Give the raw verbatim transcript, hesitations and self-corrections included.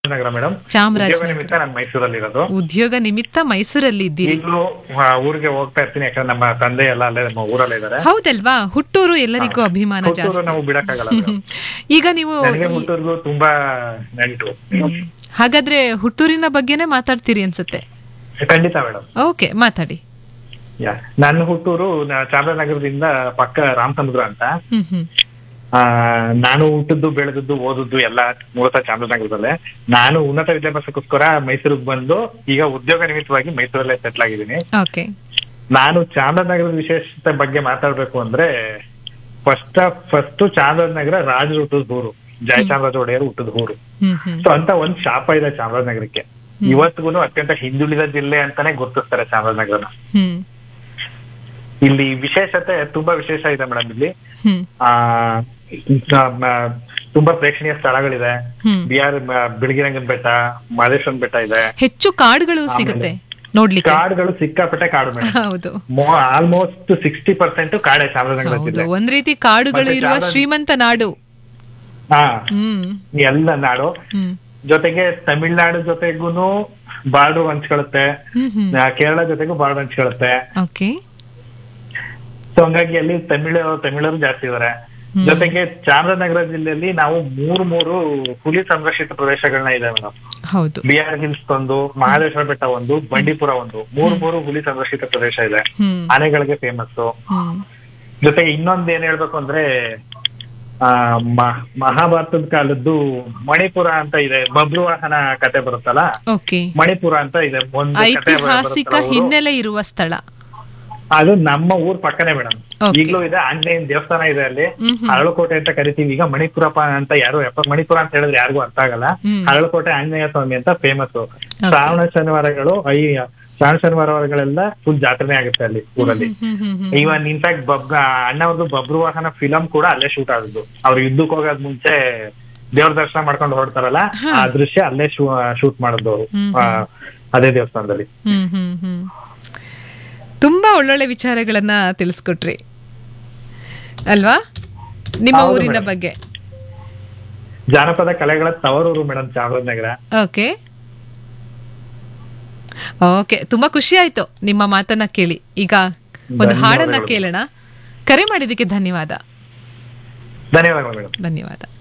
ನಗರ madam. ಉದ್ಯೋಗ ಚಾಮರಾಜನಗರ. ನಿಮಿತ್ತ ನಾನು ಮೈಸೂರಲ್ಲಿ ಇರೋದು. ಉದ್ಯೋಗ ನಿಮಿತ್ತ ಮೈಸೂರಲ್ಲಿ ಇದ್ದೀರಿ. ಈಗಲೂ ಆ, ಊರಿಗೆ ಹೋಗ್ತಾ ಇರ್ತೀನಿ, ಯಾಕಂದ್ರೆ ನಮ್ಮ ತಂದೆ ಎಲ್ಲ ಅಲ್ಲೇ ನಮ್ಮ ಊರಲ್ಲೇ ಇದಾರೆ. ಹೌದಲ್ವಾ, ಹುಟ್ಟೂರು ಎಲ್ಲರಿಗೂ ಅಭಿಮಾನ ಹುಟ್ಟೂರು ಜಾಸ್ತಿ. ನಾವು ಬಿಡಕ್ಕಾಗಲ್ಲ ಮೇಡಮ್. ಈಗ ನೀವು ನನಗೆ ಹುಟ್ಟೂರ್ಗೂ ತುಂಬಾ ನೆಂಟು. ಹಾಗಾದ್ರೆ ಹುಟ್ಟೂರಿನ ಬಗ್ಗೆನೇ ಮಾತಾಡ್ತೀರಿ ಅನ್ಸುತ್ತೆ. ಖಂಡಿತ ಮೇಡಮ್. ಓಕೆ, ಮಾತಾಡಿ. ಯಾ ನನ್ನ ಹುಟ್ಟೂರು ನ- ಚಾಮರಾಜನಗರದಿಂದ ಪಕ್ಕ ರಾಮಸಮುದ್ರ ಅಂತ. ಹ್ಮ್ ಹ್ಮ್ ಆ ನಾನು ಹುಟ್ಟಿದ್ದು ಬೆಳೆದದ್ದು ಓದದ್ದು ಎಲ್ಲ ಮೂಲತಃ ಚಾಮರಾಜನಗರದಲ್ಲೇ. ನಾನು ಉನ್ನತ ವಿದ್ಯಾಭ್ಯಾಸಕ್ಕೋಸ್ಕರ ಮೈಸೂರಿಗೆ ಬಂದು ಈಗ ಉದ್ಯೋಗ ನಿಮಿತ್ತವಾಗಿ ಮೈಸೂರಲ್ಲೇ ಸೆಟ್ಲ್ ಆಗಿದ್ದೀನಿ. ಓಕೆ. ನಾನು ಚಾಮರಾಜನಗರದ ವಿಶೇಷತೆ ಬಗ್ಗೆ ಮಾತಾಡ್ಬೇಕು ಅಂದ್ರೆ ಫಸ್ಟ್ ಫಸ್ಟ್ ಚಾಮರಾಜನಗರ ರಾಜರು ಹುಟ್ಟಿದ ಊರು, ಜಯಚಾಮರಾಜ ಒಡೆಯರು ಹುಟ್ಟಿದ ಊರು. ಹ್ಮ್ ಹ್ಮ್ ಸೊ ಅಂತ ಒಂದ್ ಶಾಪ ಇದೆ ಚಾಮರಾಜನಗರಕ್ಕೆ. ಇವತ್ತಿಗೂ ಅತ್ಯಂತ ಹಿಂದುಳಿದ ಜಿಲ್ಲೆ ಅಂತಾನೆ ಗುರುತಿಸ್ತಾರೆ ಚಾಮರಾಜನಗರನ. ಹ್ಮ್ ಇಲ್ಲಿ ವಿಶೇಷತೆ ತುಂಬಾ ವಿಶೇಷ ಇದೆ ಮೇಡಮ್. ಇಲ್ಲಿ ಹ್ಮ್ ಆ ಮ- ತುಂಬಾ ಪ್ರೇಕ್ಷಣೀಯ ಸ್ಥಳಗಳಿದೆ. ಹ್ಮ್ ಬಿ ಆರ್ ಬಿಳಿಗಿರಂಗನ ಬೆಟ್ಟ, ಮಹದೇಶ್ವರನ ಬೆಟ್ಟ ಇದೆ. ಹೆಚ್ಚು ಕಾಡುಗಳು ಸಿಗುತ್ತೆ ನೋಡ್ಲಿಕ್ಕೆ. ಕಾಡುಗಳು ಸಿಕ್ಕಾಪಟ್ಟೆ ಕಾಡು ಮೇಡಮ್. ಹೌದು ಆಲ್ಮೋಸ್ಟ್ ಸಿಕ್ಸ್ಟಿ ಪರ್ಸೆಂಟ್ ಕಾಡೆ ಚಾಮರಾಜನಗರ ಹೌದು, ಜಿಲ್ಲೆ. ಒಂದ್ ರೀತಿ ಕಾಡುಗಳು ಮತ್ತೆ ಇರುವ ಚಾಮರಾಜ- ಶ್ರೀಮಂತ ನಾಡು. ಹಾ ಹ್ಮ್ ಎಲ್ಲ ನಾಡು. ಹ್ಮ್ ಜೊತೆಗೆ ತಮಿಳ್ನಾಡು ಜೊತೆಗೂನು ಬಾರ್ಡರ್ ಹಂಚ್ಕೊಳ್ಳುತ್ತೆ, ಹ್ಮ್ ಹ್ಮ್ ಆ, ಕೇರಳ ಜೊತೆಗೂ ಬಾರ್ಡರ್ ಹಂಚ್ಕೊಳ್ಳುತ್ತೆ. ಓಕೆ. ಸೊ ಹಂಗಾಗಿ ಅಲ್ಲಿ ತಮಿಳು ತಮಿಳರು ಜಾಸ್ತಿ ಇದಾರೆ. ಜೊತೆಗೆ ಚಾಮರಾಜನಗರ ಜಿಲ್ಲೆಯಲ್ಲಿ ನಾವು ಮೂರು ಮೂರು ಹುಲಿ ಸಂರಕ್ಷಿತ ಪ್ರದೇಶಗಳನ್ನ ಇದೆ ಮೇಡಮ್. ಹೌದು. ಬಿ ಆರ್ ಹಿಲ್ಸ್ ಒಂದು, ಮಹದೇಶ್ವರ ಬೆಟ್ಟ ಒಂದು, ಬಂಡೀಪುರ ಒಂದು, ಮೂರು ಮೂರು ಹುಲಿ ಸಂರಕ್ಷಿತ ಪ್ರದೇಶ ಇದೆ. ಹ್ಮ್ ಆನೆಗಳಿಗೆ ಫೇಮಸ್. ಹ್ಮ್ ಜೊತೆಗೆ ಇನ್ನೊಂದ್ ಏನ್ ಹೇಳ್ಬೇಕು ಅಂದ್ರೆ ಆ ಮ- ಮಹಾಭಾರತದ ಕಾಲದ್ದು ಮಣಿಪುರ ಅಂತ ಇದೆ. ಬಬ್ರುವಾಹನ ಕತೆ ಬರುತ್ತಲ್ಲ, ಓಕೆ. ಮಣಿಪುರ ಅಂತ ಇದೆ ಒಂದು ಕತೆ ಐತಿಹಾಸಿಕ ಬರುತ್ತಲ್ಲ ಊರು. ಹಿನ್ನೆಲೆ ಇರುವ ಸ್ಥಳ. ಅದು ನಮ್ಮ ಊರ್ ಪಕ್ಕನೇ ಮೇಡಮ್. Okay. ಈಗ್ಲೂ ಇದೆ, ಆಂಜನೇಯನ ದೇವಸ್ಥಾನ ಇದೆ ಅಲ್ಲಿ. ಹ್ಮ್ ಹ್ಮ್. ಅರಳಕೋಟೆ ಅಂತ ಕರಿತೀವಿ. ಈಗ ಮಣಿಪುರಪ್ಪ ಅಂತ ಯಾರು ಯಪ್ಪ ಮಣಿಪುರ ಅಂತ ಹೇಳಿದ್ರೆ ಯಾರಿಗೂ ಅರ್ಥ ಆಗಲ್ಲ. ಹ್ಮ್. ಅರಳಕೋಟೆ ಆಂಜನೇಯ ಸ್ವಾಮಿ ಅಂತ famous. Shravana ಶನಿವಾರಗಳು I Shravana ಶನಿವಾರಗಳೆಲ್ಲ full ಜಾತ್ರೆನೇ ಆಗುತ್ತೆ ಅಲ್ಲಿ ಊರಲ್ಲಿ. ಹ್ಮ್ ಹ್ಮ್ ಹ್ಮ್ ಇವನ್ ಇನ್ಫ್ಯಾಕ್ಟ್ ಬಬ್ ಅಣ್ಣವ್ರದ್ದು ಬಬ್ರುವಾಹನ ಫಿಲಂ ಕೂಡ ಅಲ್ಲೇ ಶೂಟ್ ಆದದ್ದು. ಅವ್ರು ಯುದ್ಧಕ್ಕೆ ಹೋಗೋದ್ ಮುಂಚೆ ದೇವ್ರ ದರ್ಶನ ಮಾಡ್ಕೊಂಡು ಹೊರಡ್ತಾರಲ್ಲ, ಆ ದೃಶ್ಯ ಅಲ್ಲೇ ಶೂಟ್ ಮಾಡಿದ್ದು ಅವರು. ಹ್ಮ್ ಆ, ಅದೇ ದೇವಸ್ಥಾನದಲ್ಲಿ. ಹ್ಮ್ ಹ್ಮ್ ಹ್ಮ್ ತುಂಬಾ ಒಳ್ಳೊಳ್ಳೆ ವಿಚಾರಗಳನ್ನ ತಿಳಿಸ್ಕೊಟ್ರಿ ಅಲ್ವಾ, ನಿಮ್ಮ ಹೌದು ಊರಿನ ಮೇಡಮ್. ಬಗ್ಗೆ. ಜಾನಪದ ಕಲೆಗಳ ತವರೂರು ಮೇಡಮ್ ಚಾಮರಾಜನಗರ. ಓಕೆ ಓಕೆ, ತುಂಬಾ ಖುಷಿ ಆಯ್ತು ನಿಮ್ಮ ಮಾತನ್ನ ಕೇಳಿ. ಈಗ ಒಂದು ಹಾಡನ್ನ ಧನ್ಯವಾದಗಳು. ಕೇಳೋಣ. ಕರೆ ಮಾಡಿದಕ್ಕೆ ಧನ್ಯವಾದ. ಧನ್ಯವಾದಗಳು ಮೇಡಮ್. ಧನ್ಯವಾದ.